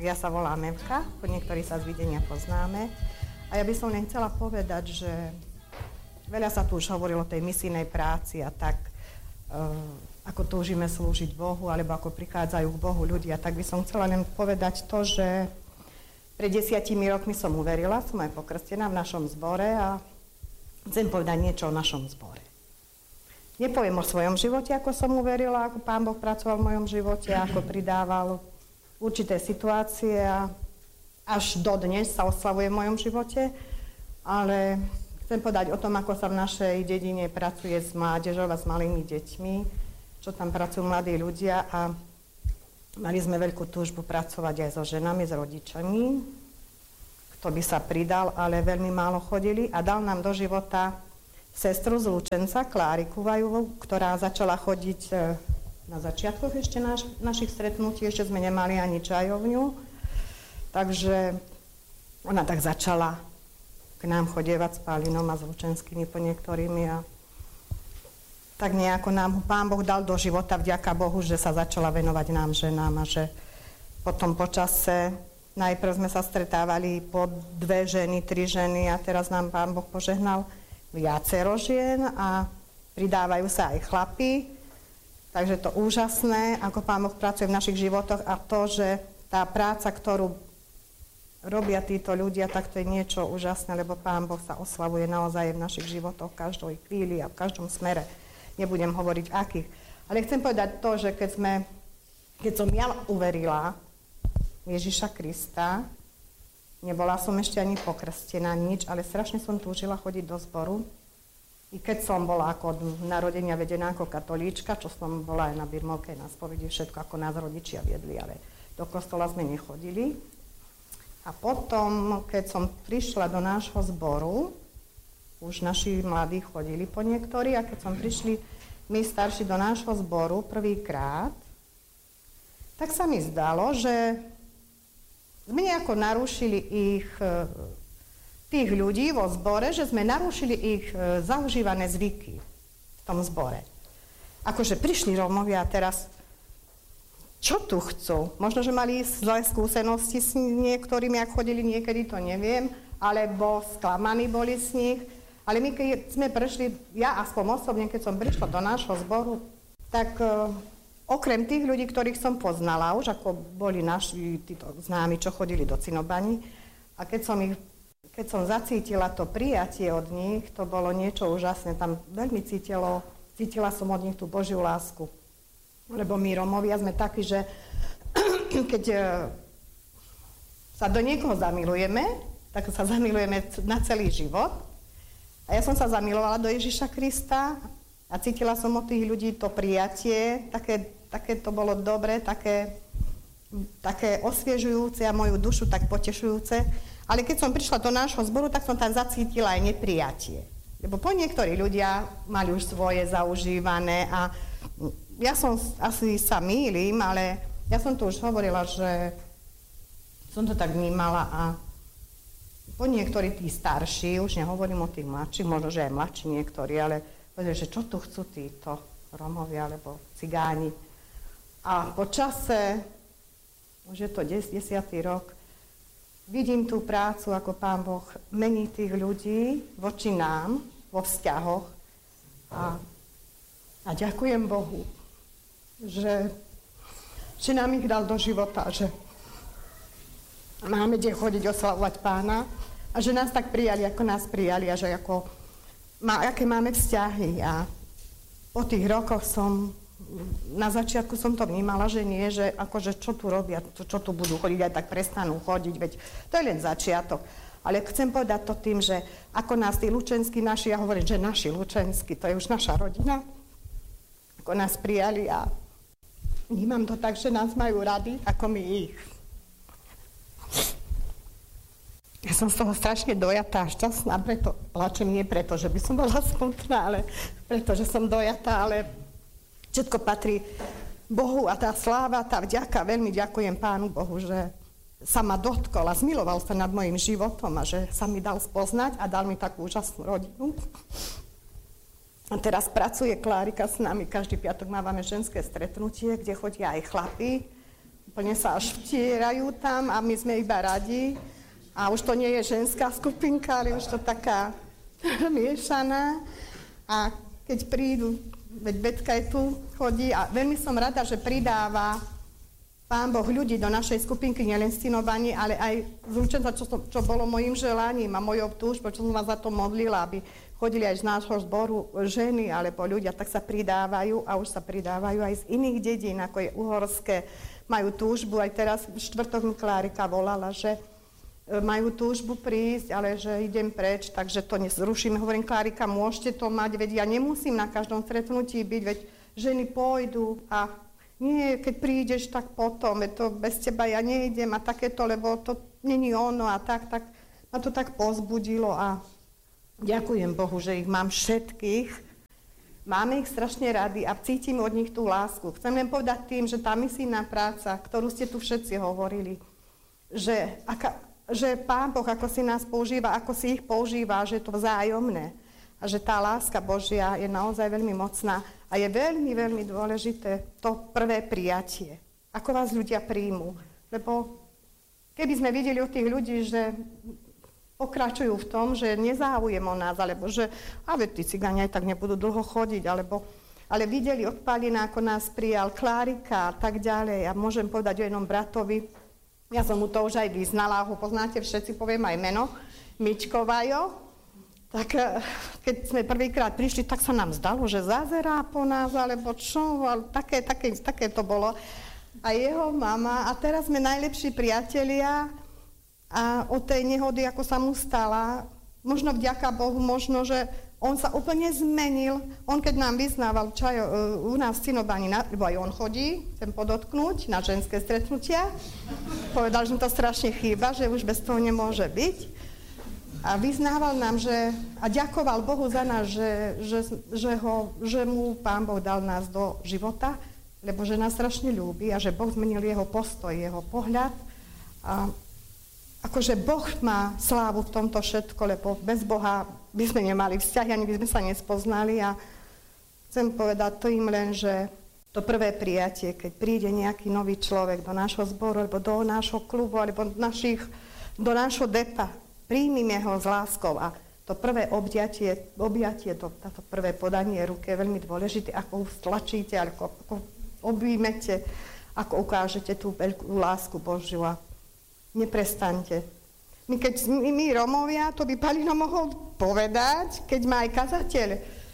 ja sa volám Evka, niektorí sa z videnia poznáme. A ja by som len chcela povedať, že veľa sa tu už hovorilo o tej misijnej práci a tak, ako túžime slúžiť Bohu, alebo ako prichádzajú k Bohu ľudia, tak by som chcela len povedať to, že pred 10 rokmi som uverila, som aj pokrstená v našom zbore a chcem povedať niečo o našom zbore. Nepoviem o svojom živote, ako som uverila, ako Pán Boh pracoval v mojom živote, ako pridával určité situácie a až dodnes sa oslavuje v mojom živote, ale chcem povedať o tom, ako sa v našej dedine pracuje s mládežou a s malými deťmi, čo tam pracujú mladí ľudia a mali sme veľkú túžbu pracovať aj so ženami, s rodičami, kto by sa pridal, ale veľmi málo chodili a dal nám do života sestru z Lučenca, Kláriku Vajovú, ktorá začala chodiť na začiatkoch ešte našich stretnutí, ešte sme nemali ani čajovňu, takže ona tak začala k nám chodievať s Pálinom a s Lučenskými po niektorými a tak nejako nám Pán Boh dal do života, vďaka Bohu, že sa začala venovať nám ženám a že potom po čase najprv sme sa stretávali po 2 ženy, 3 ženy a teraz nám Pán Boh požehnal viacero žien a pridávajú sa aj chlapi. Takže to úžasné, ako Pán Boh pracuje v našich životoch a to, že tá práca, ktorú robia títo ľudia, tak to je niečo úžasné, lebo Pán Boh sa oslavuje naozaj v našich životoch v každej chvíli a v každom smere. Nebudem hovoriť akých. Ale chcem povedať to, že keď som ja uverila Ježiša Krista, nebola som ešte ani pokrstená, nič, ale strašne som túžila chodiť do zboru. I keď som bola ako narodenia vedená ako katolíčka, čo som bola aj na birmovke, na spovedi, všetko ako nás rodičia viedli, ale do kostola sme nechodili. A potom, keď som prišla do nášho zboru, už naši mladí chodili po niektorí, a keď som prišli my starší do nášho zboru prvýkrát, tak sa mi zdalo, že sme nejako narušili tých ľudí vo zbore, že sme narušili ich zaužívané zvyky v tom zbore. Akože prišli Rómovia a teraz, čo tu chcú? Možno, že mali zlé skúsenosti s niektorými, ak chodili niekedy, to neviem, alebo sklamaní boli z nich. Ale my, keď sme prešli, ja aspoň osobne, keď som prišla do nášho zboru, tak okrem tých ľudí, ktorých som poznala, už ako boli naši títo známi, čo chodili do Cinobani, a keď som zacítila to prijatie od nich, to bolo niečo úžasné. Tam veľmi cítila som od nich tú Božiu lásku. Lebo my Rómovia sme takí, že keď sa do niekoho zamilujeme, tak sa zamilujeme na celý život. A ja som sa zamilovala do Ježiša Krista a cítila som od tých ľudí to prijatie, také to bolo dobre, také osviežujúce a moju dušu tak potešujúce. Ale keď som prišla do nášho zboru, tak som tam zacítila aj neprijatie. Lebo po niektorí ľudia mali už svoje zaužívané a ja som asi sa mýlim, ale ja som tu už hovorila, že som to tak vnímala a po niektorí tí starší, už nehovorím o tých mladších, možno, že aj mladší niektorí, ale povedali, že čo tu chcú títo Rómovia alebo cigáni. A po čase, už je to 10. rok, vidím tú prácu, ako Pán Boh mení tých ľudí voči nám, vo vzťahoch. A ďakujem Bohu, že nám ich dal do života, že máme kde chodiť oslavovať Pána a že nás tak prijali, ako nás prijali a že aké máme vzťahy. A po tých rokoch na začiatku som to vnímala, že nie, že akože čo tu robia, čo tu budú chodiť, aj tak prestanú chodiť, veď to je len začiatok. Ale chcem povedať to tým, že ako nás tí lučenskí naši, ja hovorím, že naši lučenskí, to je už naša rodina, ako nás prijali a vnímam to tak, že nás majú radi, ako my ich. Ja som z toho strašne dojatá a šťastná, preto plačem, nie preto, že by som bola smutná, ale preto, že som dojatá, ale všetko patrí Bohu a tá sláva, tá vďaka, veľmi ďakujem Pánu Bohu, že sa ma dotkol a zmiloval sa nad mojim životom a že sa mi dal spoznať a dal mi takú úžasnú rodinu. A teraz pracuje Klárika s nami, každý piatok mávame ženské stretnutie, kde chodia aj chlapi. Plne sa až vtierajú tam a my sme iba radi. A už to nie je ženská skupinka, ale už to taká miešaná. A keď prídu, veď Betka je tu, chodí a veľmi som rada, že pridáva Pán Boh ľudí do našej skupinky, nielen stinovaní, ale aj zúčenca, čo bolo mojím želaním a mojou túžbou, čo som vás za to modlila, aby chodili aj z nášho zboru ženy alebo ľudia, tak sa pridávajú a už sa pridávajú aj z iných dedín, ako je Uhorské. Majú túžbu, aj teraz v štvrtok mi Klárika volala, že majú túžbu prísť, ale že idem preč, takže to nezrušíme. Hovorím, Klárika, môžete to mať, veď ja nemusím na každom stretnutí byť, veď ženy pôjdu a nie, keď prídeš, tak potom, to bez teba ja nejdem a takéto, lebo to není ono a tak ma to tak pozbudilo a ďakujem Bohu, že ich mám všetkých. Máme ich strašne rady a cítim od nich tú lásku. Chcem len povedať tým, že tá misijná práca, ktorú ste tu všetci hovorili, že Pán Boh, ako si nás používa, ako si ich používa, že je to vzájomné a že tá láska Božia je naozaj veľmi mocná a je veľmi, veľmi dôležité to prvé prijatie. Ako vás ľudia príjmu. Lebo keby sme videli od tých ľudí, že pokračujú v tom, že nezáujem o nás, alebo že veď tí cigáni aj tak nebudú dlho chodiť, ale videli od Palina, ako nás prijal Klárika a tak ďalej. A môžem povedať o jednom bratovi, ja som mu to už aj vyznala, ho poznáte všetci, poviem aj meno, Mičko Vajo. Tak keď sme prvýkrát prišli, tak sa nám zdalo, že zazerá po nás, alebo čo, ale také to bolo. A jeho mama, a teraz sme najlepší priatelia a od tej nehody, ako sa mu stala, možno vďaka Bohu, možno, že on sa úplne zmenil. On, keď nám vyznával u nás v Cinobani, lebo aj on chodí, chcem podotknúť, na ženské stretnutia, povedal, že mu to strašne chýba, že už bez toho nemôže byť. A vyznával nám, a ďakoval Bohu za nás, že mu Pán Boh dal nás do života, lebo že nás strašne ľúbi a že Boh zmenil jeho postoj, jeho pohľad. A akože Boh má slávu v tomto všetko, lebo bez Boha by sme nemali vzťahy, ani by sme sa nespoznali. A chcem povedať to im len, že to prvé prijatie, keď príde nejaký nový človek do nášho zboru, alebo do nášho klubu, alebo do nášho depa, príjmime ho s láskou a to prvé objatie, táto prvé podanie ruky je veľmi dôležité, ako ho stlačíte, ako objímete, ako ukážete tú veľkú lásku Božiu a neprestaňte. My Romovia, to by Palino mohol povedať, keď má aj kazateľ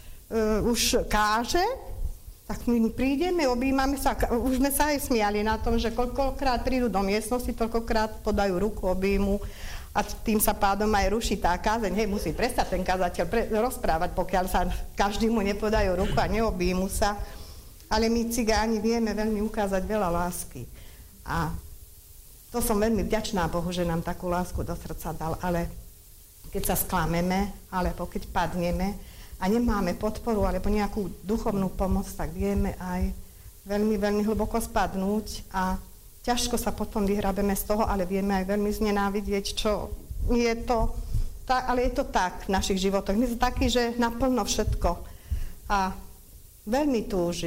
už káže, tak my prídeme, objímame sa, už sme sa aj smiali na tom, že koľkokrát prídu do miestnosti, toľkokrát podajú ruku, objímu, a tým sa pádom aj ruší tá kázeň. Hej, musí prestať ten kazateľ rozprávať, pokiaľ sa každému nepodajú ruku a neobjímu sa. Ale my cigáni vieme veľmi ukázať veľa lásky. A to som veľmi vďačná Bohu, že nám takú lásku do srdca dal. Ale keď sa sklameme, alebo keď padneme a nemáme podporu alebo nejakú duchovnú pomoc, tak vieme aj veľmi, veľmi hlboko spadnúť a ťažko sa potom vyhrabeme z toho, ale vieme aj veľmi znenávidieť, čo je to, ale je to tak v našich životoch. My sme takí, že naplno všetko. A veľmi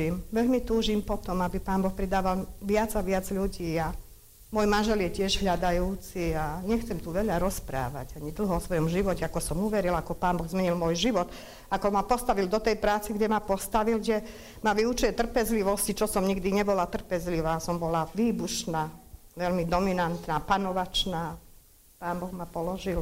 túžim potom, aby Pán Boh pridával viac a viac ľudí. A môj manžel je tiež hľadajúci a nechcem tu veľa rozprávať, ani dlho o svojom živote, ako som uverila, ako Pán Boh zmenil môj život, ako ma postavil do tej práce, kde ma postavil, kde ma vyučuje trpezlivosti, čo som nikdy nebola trpezlivá, som bola výbušná, veľmi dominantná, panovačná. Pán Boh ma položil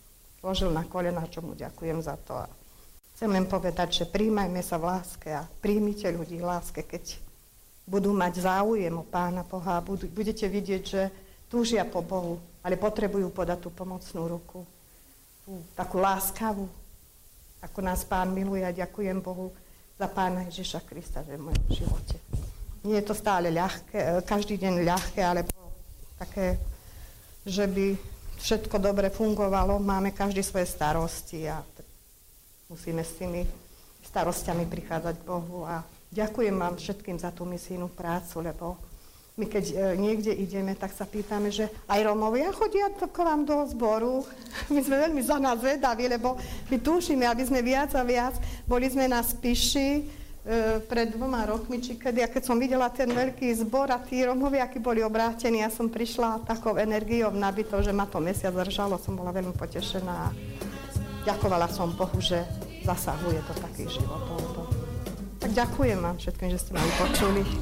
na kolená, čo mu ďakujem za to. A chcem len povedať, že príjmajme sa v láske a príjmite ľudí v láske, keď budú mať záujem o Pána Boha, budete vidieť, že túžia po Bohu, ale potrebujú podať tú pomocnú ruku, tú takú láskavú, ako nás Pán miluje a ďakujem Bohu za Pána Ježiša Krista, že v mojom živote. Nie je to stále ľahké, každý deň ľahké, alebo také, že by všetko dobre fungovalo, máme každý svoje starosti a musíme s tými starostiami prichádzať k Bohu a ďakujem vám všetkým za tú misijnú prácu, lebo my keď niekde ideme, tak sa pýtame, že aj Romovia chodia k vám do zboru. My sme veľmi za nás zvedaví, lebo my túžime, aby sme viac a viac. Boli sme na Spiši, pred 2 rokmi, či kedy, a keď som videla ten veľký zbor a tí Rómovia, akí boli obrátení, ja som prišla takou energiou nabitou, že ma to mesiac držalo, som bola veľmi potešená. Ďakovala som Bohu, že zasahuje do takých životov. Tak ďakujem vám všetkým, že ste ma vypočuli.